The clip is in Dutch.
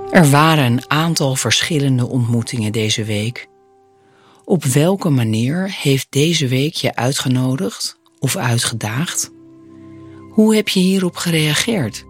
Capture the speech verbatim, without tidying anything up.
Er waren een aantal verschillende ontmoetingen deze week. Op welke manier heeft deze week je uitgenodigd of uitgedaagd? Hoe heb je hierop gereageerd?